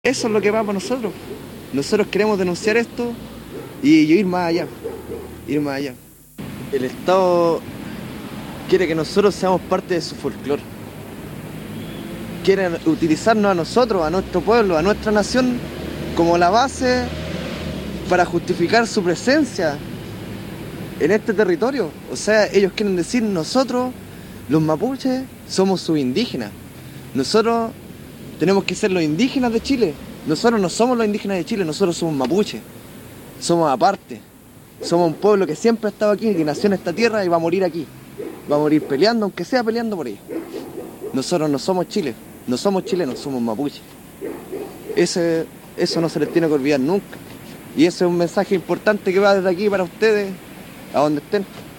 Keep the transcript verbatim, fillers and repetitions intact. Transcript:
Eso es lo que va para nosotros. Nosotros queremos denunciar esto y ir más allá, ir más allá. El Estado quiere que nosotros seamos parte de su folclore. Quieren utilizarnos a nosotros, a nuestro pueblo, a nuestra nación como la base para justificar su presencia en este territorio. O sea, ellos quieren decir, nosotros, los mapuches, somos subindígenas. Nosotros tenemos que ser los indígenas de Chile. Nosotros no somos los indígenas de Chile, nosotros somos mapuches. Somos aparte. Somos un pueblo que siempre ha estado aquí, que nació en esta tierra y va a morir aquí. Va a morir peleando, aunque sea peleando por ella. Nosotros no somos Chile, no somos chilenos, somos mapuches. Ese, eso no se les tiene que olvidar nunca. Y ese es un mensaje importante que va desde aquí para ustedes, a donde estén.